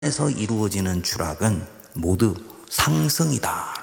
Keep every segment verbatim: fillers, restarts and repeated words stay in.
에서 이루어지는 추락은 모두 상승이다.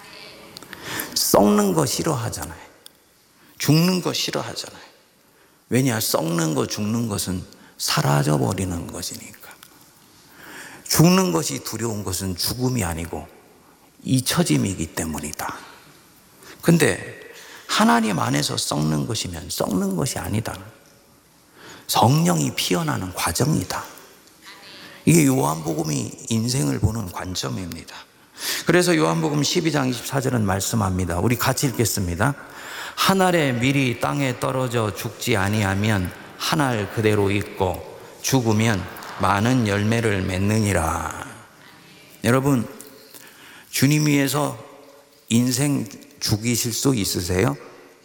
썩는 거 싫어하잖아요. 죽는 거 싫어하잖아요. 왜냐? 썩는 거, 죽는 것은 사라져버리는 것이니까. 죽는 것이 두려운 것은 죽음이 아니고 잊혀짐이기 때문이다. 근데 하나님 안에서 썩는 것이면 썩는 것이 아니다. 성령이 피어나는 과정이다. 이게 요한복음이 인생을 보는 관점입니다. 그래서 요한복음 십이 장 이십사 절은 말씀합니다. 우리 같이 읽겠습니다. 한 알의 밀이 땅에 떨어져 죽지 아니하면 한 알 그대로 있고 죽으면 많은 열매를 맺느니라. 여러분, 주님 위해서 인생 죽이실 수 있으세요?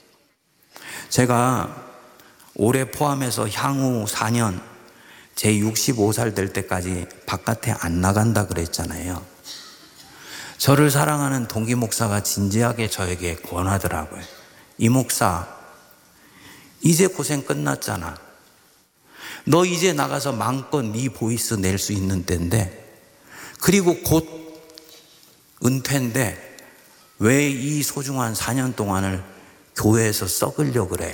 제가 올해 포함해서 향후 사 년 제 육십오 살 될 때까지 바깥에 안 나간다 그랬잖아요. 저를 사랑하는 동기 목사가 진지하게 저에게 권하더라고요. 이 목사, 이제 고생 끝났잖아. 너 이제 나가서 마음껏 네 보이스 낼 수 있는 때인데, 그리고 곧 은퇴인데 왜 이 소중한 사 년 동안을 교회에서 썩으려고 그래?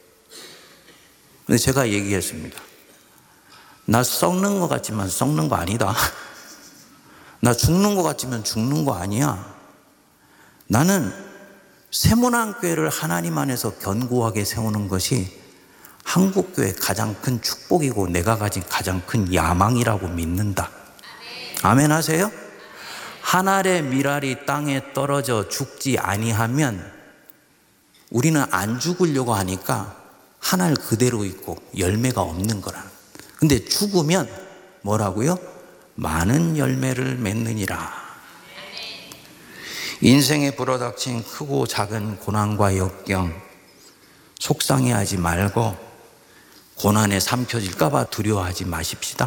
근데 제가 얘기했습니다. 나 썩는 것 같지만 썩는 거 아니다. 나 죽는 것 같지만 죽는 거 아니야. 나는 세문안교회를 하나님 안에서 견고하게 세우는 것이 한국교회의 가장 큰 축복이고 내가 가진 가장 큰 야망이라고 믿는다. 아멘 하세요? 한 알의 밀알이 땅에 떨어져 죽지 아니하면 우리는 안 죽으려고 하니까 한 알 그대로 있고 열매가 없는 거라. 근데 죽으면 뭐라고요? 많은 열매를 맺느니라. 인생에 불어닥친 크고 작은 고난과 역경, 속상해하지 말고 고난에 삼켜질까 봐 두려워하지 마십시다.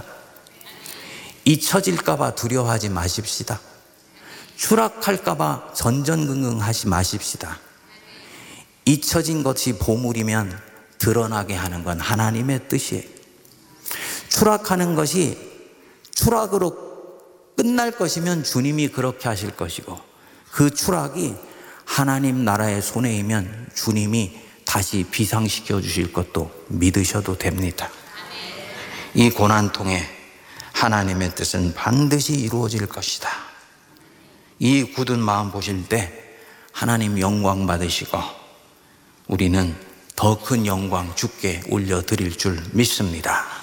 잊혀질까 봐 두려워하지 마십시다. 추락할까 봐 전전긍긍하지 마십시다. 잊혀진 것이 보물이면 드러나게 하는 건 하나님의 뜻이에요. 추락하는 것이 추락으로 끝날 것이면 주님이 그렇게 하실 것이고, 그 추락이 하나님 나라의 손해이면 주님이 다시 비상시켜 주실 것도 믿으셔도 됩니다. 이 고난 통에 하나님의 뜻은 반드시 이루어질 것이다. 이 굳은 마음 보실 때 하나님 영광 받으시고 우리는 더 큰 영광 주께 올려드릴 줄 믿습니다.